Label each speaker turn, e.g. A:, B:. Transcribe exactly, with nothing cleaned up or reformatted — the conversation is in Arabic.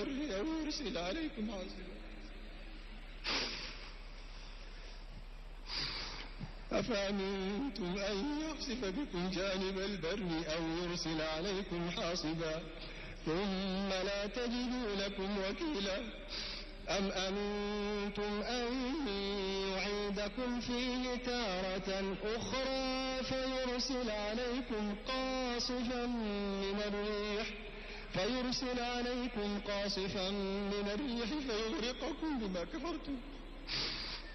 A: البر أو يرسل عليكم حاصبا أفأمنتم أن يخسف بكم جانب البر أو يرسل عليكم حاصبا ثم لا تجدوا لكم وكيلا أم أمنتم أن يعيدكم فيه تارة أخرى فيرسل عليكم قاصفا من الريح فيرسل عليكم قاصفا من الريح فيغرقكم بما كفرتم